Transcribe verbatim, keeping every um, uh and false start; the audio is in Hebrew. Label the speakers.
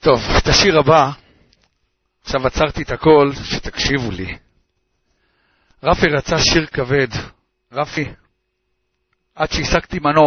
Speaker 1: טוב, את השיר הבא, עכשיו עצרתי את הכל, שתקשיבו לי. רפי רצה שיר כבד. רפי, עד שהשגתי מנור,